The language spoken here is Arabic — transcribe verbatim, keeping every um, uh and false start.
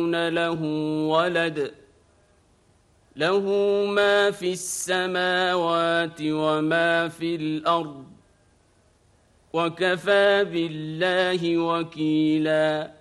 له ولد له ما في السماوات وما في الأرض وكفى بالله وكيلا